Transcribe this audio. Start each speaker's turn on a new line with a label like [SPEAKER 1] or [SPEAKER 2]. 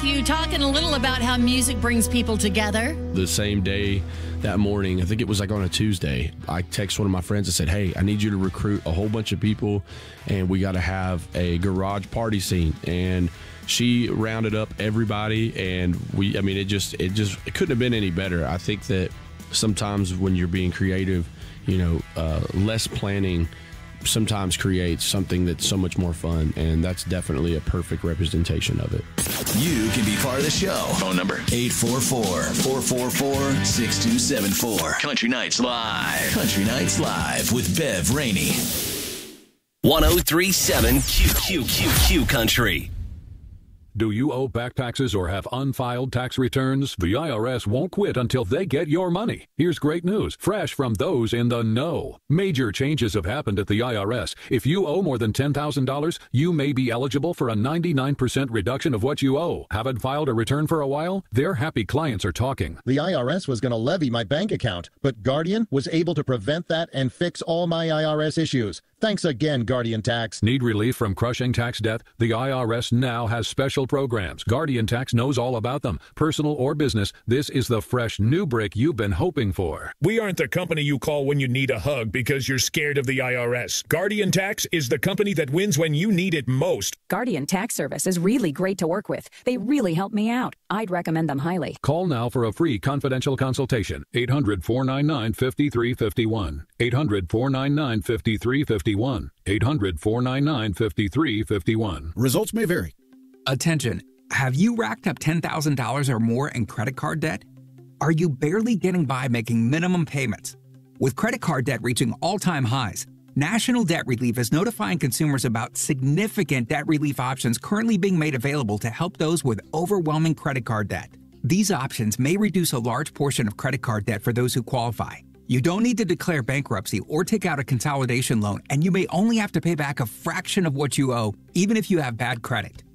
[SPEAKER 1] you talking a little about how music brings people together.
[SPEAKER 2] The same day, that morning, I think it was like on a Tuesday, I texted one of my friends and said, hey, I need you to recruit a whole bunch of people and we got to have a garage party scene. And she rounded up everybody and it couldn't have been any better. I think that sometimes when you're being creative, less planning sometimes creates something that's so much more fun, and that's definitely a perfect representation of it.
[SPEAKER 3] You can be part of the show. Phone number 844-444-6274. Country Nights Live. Country Nights Live with Bev Rainey.
[SPEAKER 4] 1037 QQQQ Country.
[SPEAKER 5] Do you owe back taxes or have unfiled tax returns? The IRS won't quit until they get your money. Here's great news, fresh from those in the know. Major changes have happened at the IRS. If you owe more than $10,000, you may be eligible for a 99% reduction of what you owe. Haven't filed a return for a while? Their happy clients are talking.
[SPEAKER 6] The IRS was going to levy my bank account, but Guardian was able to prevent that and fix all my IRS issues. Thanks again, Guardian Tax.
[SPEAKER 5] Need relief from crushing tax debt? The IRS now has special programs. Guardian Tax knows all about them. Personal or business, this is the fresh new break you've been hoping for.
[SPEAKER 7] We aren't the company you call when you need a hug because you're scared of the IRS. Guardian Tax is the company that wins when you need it most.
[SPEAKER 8] Guardian Tax Service is really great to work with. They really help me out. I'd recommend them highly.
[SPEAKER 5] Call now for a free confidential consultation. 800-499-5351. 800-499-5351. 800-499-5351.
[SPEAKER 9] Results may vary.
[SPEAKER 10] Attention. Have you racked up $10,000 or more in credit card debt? Are you barely getting by making minimum payments? With credit card debt reaching all-time highs, National Debt Relief is notifying consumers about significant debt relief options currently being made available to help those with overwhelming credit card debt. These options may reduce a large portion of credit card debt for those who qualify. You don't need to declare bankruptcy or take out a consolidation loan, and you may only have to pay back a fraction of what you owe, even if you have bad credit.